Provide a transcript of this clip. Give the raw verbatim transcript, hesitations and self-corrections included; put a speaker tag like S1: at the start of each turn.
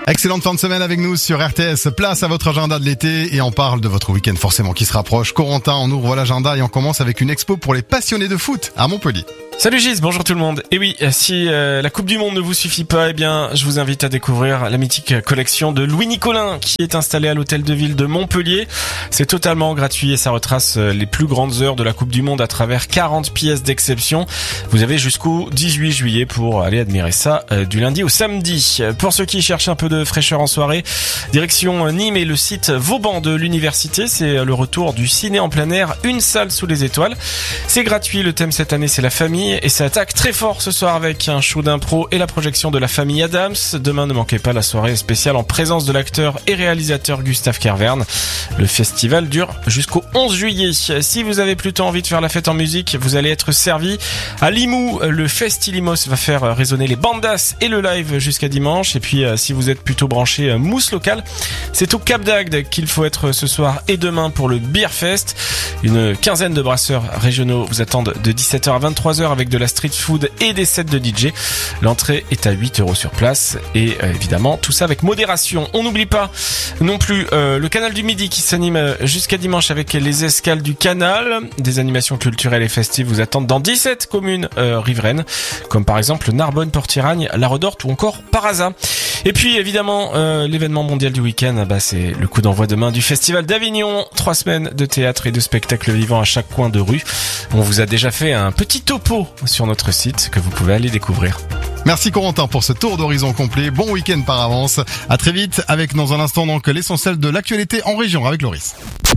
S1: Excellente fin de semaine avec nous sur R T S. Place à votre agenda de l'été et on parle de votre week-end forcément qui se rapproche. Corentin, on ouvre l'agenda et on commence avec une expo pour les passionnés de foot à Montpellier.
S2: Salut Gis, bonjour tout le monde. Et oui, si euh, la Coupe du Monde ne vous suffit pas, eh bien, je vous invite à découvrir la mythique collection de Louis Nicolin qui est installée à l'hôtel de ville de Montpellier. C'est totalement gratuit et ça retrace les plus grandes heures de la Coupe du Monde à travers quarante pièces d'exception. Vous avez jusqu'au dix-huit juillet pour aller admirer ça euh, du lundi au samedi. Pour ceux qui cherchent un peu de fraîcheur en soirée, direction Nîmes et le site Vauban de l'université, c'est le retour du ciné en plein air, une salle sous les étoiles. C'est gratuit, le thème cette année c'est la famille. Et ça attaque très fort ce soir avec un show d'impro et la projection de La Famille Adams. Demain, ne manquez pas la soirée spéciale en présence de l'acteur et réalisateur Gustave Kervern. Le festival dure jusqu'au onze juillet. Si vous avez plutôt envie de faire la fête en musique, vous allez être servi. À Limoux, le Festilimos va faire résonner les bandas et le live jusqu'à dimanche. Et puis, si vous êtes plutôt branché mousse locale, c'est au Cap d'Agde qu'il faut être ce soir et demain pour le Beer Fest. Une quinzaine de brasseurs régionaux vous attendent de dix-sept heures à vingt-trois heures avec de la street food et des sets de D J. L'entrée est à huit euros sur place et euh, évidemment tout ça avec modération. On n'oublie pas non plus euh, le canal du Midi qui s'anime jusqu'à dimanche avec les escales du canal. Des animations culturelles et festives vous attendent dans dix-sept communes euh, riveraines comme par exemple Narbonne, Port-Iragne, La Redorte ou encore Paraza. Et puis évidemment euh, l'événement mondial du week-end, bah, c'est le coup d'envoi demain du Festival d'Avignon. Trois semaines de théâtre et de spectacles vivants à chaque coin de rue. On vous a déjà fait un petit topo sur notre site que vous pouvez aller découvrir.
S1: Merci Corentin pour ce tour d'horizon complet. Bon week-end par avance. À très vite avec dans un instant donc l'essentiel de l'actualité en région avec Loris.